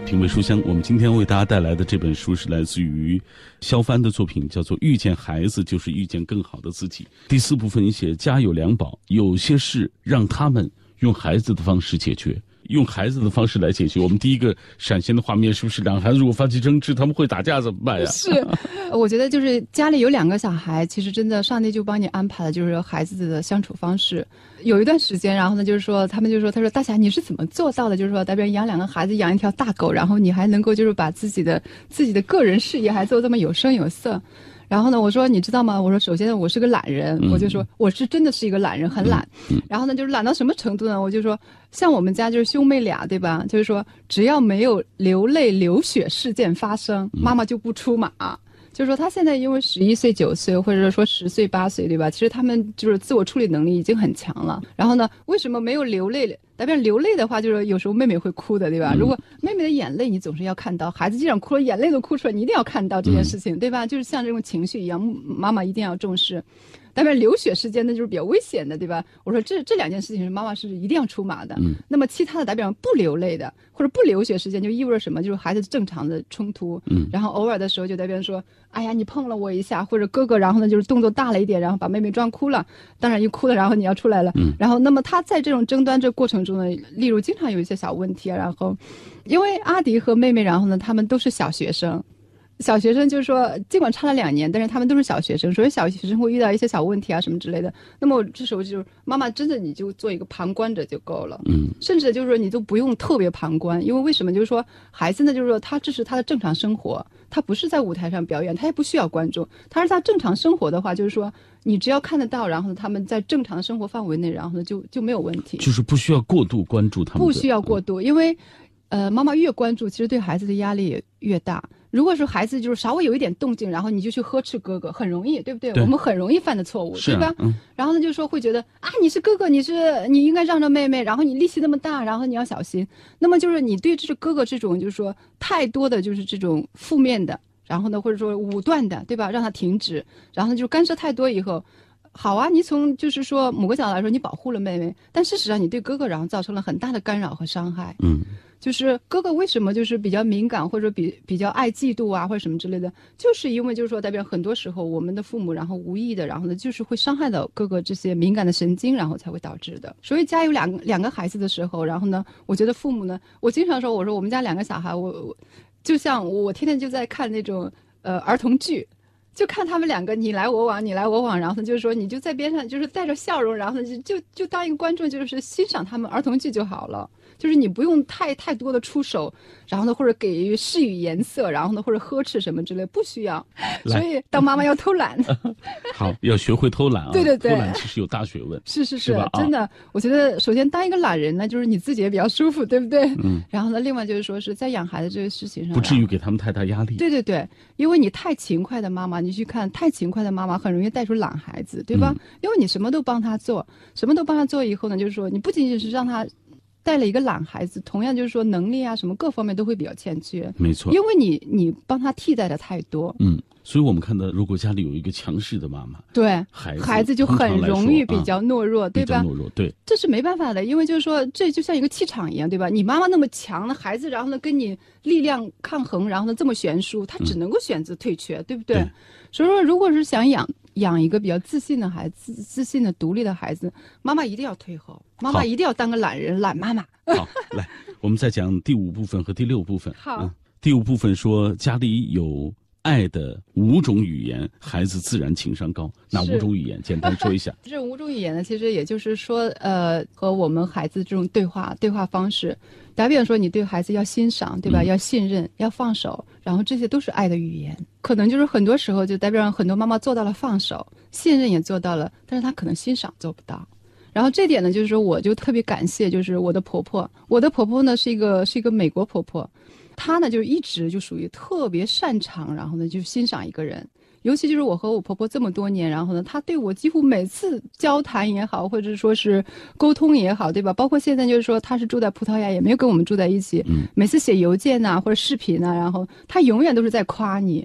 品味书香，我们今天为大家带来的这本书是来自于萧帆的作品，叫做《遇见孩子就是遇见更好的自己》。第4部分写家有两宝，有些事让他们用孩子的方式解决，用孩子的方式来解决。我们第一个闪现的画面是不是两个孩子如果发起争执，他们会打架怎么办呀？ 是，我觉得就是家里有2个小孩，其实真的上帝就帮你安排了，就是孩子的相处方式。有一段时间，然后呢，就是说他们就说，他说大侠你是怎么做到的？就是说，代表养2个孩子，养一条大狗，然后你还能够就是把自己的个人事业还做这么有声有色。然后呢，我说你知道吗？我说首先我是个懒人，我就说我是真的是一个懒人，很懒。然后呢，就是懒到什么程度呢？我就说像我们家就是兄妹俩，对吧？就是说只要没有流泪流血事件发生，妈妈就不出马。就是说他现在因为11岁9岁或者说10岁8岁，对吧？其实他们就是自我处理能力已经很强了。然后呢，为什么没有流泪？代表流泪的话，就是有时候妹妹会哭的，对吧？如果妹妹的眼泪你总是要看到，孩子既然哭了，眼泪都哭出来，你一定要看到这件事情，对吧？就是像这种情绪一样，妈妈一定要重视。代表流血事件那就是比较危险的，对吧？我说这2件事情是妈妈是一定要出马的。那么其他的代表不流泪的或者不流血事件，就意味着什么？就是孩子正常的冲突。然后偶尔的时候就代表说，哎呀你碰了我一下，或者哥哥然后呢就是动作大了一点，然后把妹妹撞哭了，当然一哭了，然后你要出来了。然后那么他在这种争端这过程中呢，例如经常有一些小问题，然后因为阿迪和妹妹，然后呢他们都是小学生。小学生就是说尽管差了2年，但是他们都是小学生，所以小学生会遇到一些小问题啊什么之类的。那么这时候就是妈妈真的你就做一个旁观者就够了。甚至就是说你都不用特别旁观，因为为什么？就是说孩子呢，就是说他这是他的正常生活，他不是在舞台上表演，他也不需要观众，他是他正常生活的话，就是说你只要看得到，然后他们在正常的生活范围内，然后呢就没有问题， 就是不需要过度关注他们， 不需要过度，因为妈妈越关注，其实对孩子的压力也越大。如果说孩子就是稍微有一点动静，然后你就去呵斥哥哥，很容易，对不对？我们很容易犯的错误，对吧？然后呢，就说会觉得啊，你是哥哥，你应该让着妹妹，然后你力气那么大，然后你要小心。那么就是你对这哥哥这种就是说太多的就是这种负面的，然后呢或者说武断的，对吧？让他停止，然后呢就干涉太多以后。好啊，你从就是说某个角度来说，你保护了妹妹，但事实上你对哥哥然后造成了很大的干扰和伤害。就是哥哥为什么就是比较敏感或者比较爱嫉妒啊或者什么之类的，就是因为就是说代表很多时候我们的父母然后无意的，然后呢就是会伤害到哥哥这些敏感的神经，然后才会导致的。所以家有两个孩子的时候，然后呢我觉得父母呢，我经常说我说我们家2个小孩，我就像我天天就在看那种儿童剧，就看他们2个你来我往，你来我往，然后就是说你就在边上就是带着笑容，然后就当一个观众，就是欣赏他们儿童剧就好了。就是你不用太多的出手，然后呢或者给予施予颜色，然后呢或者呵斥什么之类，不需要。所以当妈妈要偷懒。 好，要学会偷懒啊。 对， 偷懒其实有大学问。 是吧？ 真的。我觉得首先当一个懒人呢，就是你自己也比较舒服，对不对？然后呢另外就是说是在养孩子这个事情上， 不至于给他们太大压力。 对，因为你太勤快的妈妈，你去看太勤快的妈妈很容易带出懒孩子，对吧？因为你什么都帮他做，以后呢，就是说你不仅仅是让他带了一个懒孩子，同样就是说能力啊什么各方面都会比较欠缺。 没错， 因为你帮他替代的太多。 所以我们看到如果家里有一个强势的妈妈， 对，孩子就很容易比较懦弱，对吧？ 比较懦弱，对， 这是没办法的，因为就是说这就像一个气场一样，对吧？你妈妈那么强的孩子，然后呢跟你力量抗衡，然后呢这么悬殊，他只能够选择退却，对不对？所以说如果是想养一个比较自信的孩子，自信的独立的孩子，妈妈一定要退后，妈妈一定要当个懒人，懒妈妈。 好，来，我们再讲第5部分和第6部分。 好， 第5部分说家里有爱的5种语言，孩子自然情商高。哪5种语言？简单说一下。 这5种语言呢，其实也就是说，和我们孩子这种对话方式。打比方说，你对孩子要欣赏，对吧？要信任，要放手，然后这些都是爱的语言。可能就是很多时候就代表很多妈妈做到了放手，信任也做到了，但是她可能欣赏做不到。然后这点呢，就是说我就特别感谢，就是我的婆婆。我的婆婆呢是一个美国婆婆，她呢就一直就属于特别擅长，然后呢就欣赏一个人。尤其就是我和我婆婆这么多年，然后呢，她对我几乎每次交谈也好，或者说是沟通也好，对吧？包括现在就是说，她是住在葡萄牙，也没有跟我们住在一起。每次写邮件呐、或者视频呐，然后她永远都是在夸你。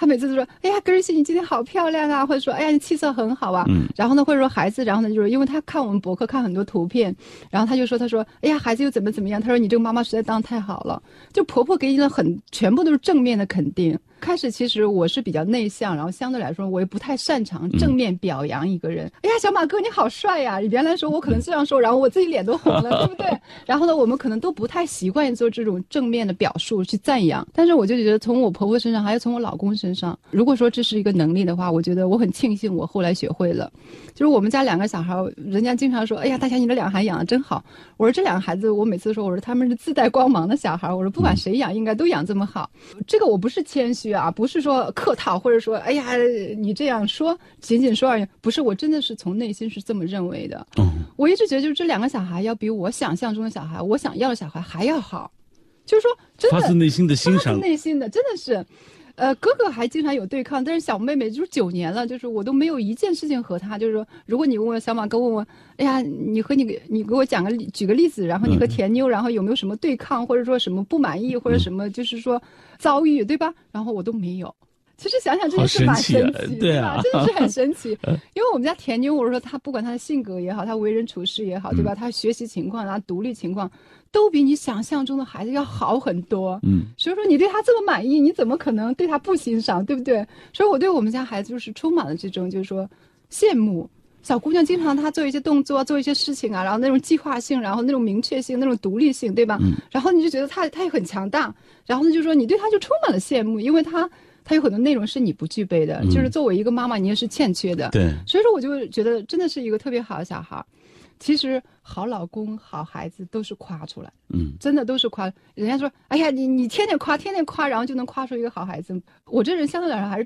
他每次都说，哎呀，根儿姐你今天好漂亮啊，或者说，哎呀，你气色很好啊。然后呢，或者说孩子，然后呢，就是因为他看我们博客看很多图片，然后他说，哎呀，孩子又怎么样？他说你这个妈妈实在当得太好了，就婆婆给你了全部都是正面的肯定。开始其实我是比较内向，然后相对来说我也不太擅长正面表扬一个人。哎呀，小马哥你好帅呀！原来说我可能这样说，然后我自己脸都红了，对不对？然后呢，我们可能都不太习惯做这种正面的表述去赞扬。但是我就觉得从我婆婆身上，还有从我老公身上，如果说这是一个能力的话，我觉得我很庆幸我后来学会了。就是我们家2个小孩，人家经常说，哎呀，大侠你这2个孩子养得真好。我说这2个孩子，我每次说，我说他们是自带光芒的小孩，我说不管谁养，应该都养这么好。这个我不是谦虚啊，不是说客套，或者说哎呀你这样说仅仅说而已，不是，我真的是从内心是这么认为的。我一直觉得就是这2个小孩要比我想象中的小孩，我想要的小孩还要好，就是说真的发自内心的欣赏， 发自内心的，真的是。哥哥还经常有对抗，但是小妹妹就是9年了，就是我都没有一件事情和她，就是说，如果你问我小马哥问我，哎呀，你给我举个例子，然后你和田妞，然后有没有什么对抗，或者说什么不满意，或者什么就是说遭遇，对吧？然后我都没有。其实想想真的是蛮神奇， 对啊， 真的是很神奇。因为我们家田妞，我说她不管她的性格也好，她为人处事也好，对吧？她学习情况，她独立情况，都比你想象中的孩子要好很多。所以说你对她这么满意，你怎么可能对她不欣赏，对不对？所以我对我们家孩子就是充满了这种，就是说羡慕。小姑娘经常她做一些动作，做一些事情啊，然后那种计划性，然后那种明确性，那种独立性，对吧？然后你就觉得她也很强大，然后呢就说你对她就充满了羡慕，因为她有很多内容是你不具备的，就是作为一个妈妈你也是欠缺的。 对， 所以说我就觉得真的是一个特别好的小孩。其实好老公好孩子都是夸出来，真的都是夸。人家说哎呀你天天夸，然后就能夸出一个好孩子。我这人相对来说还是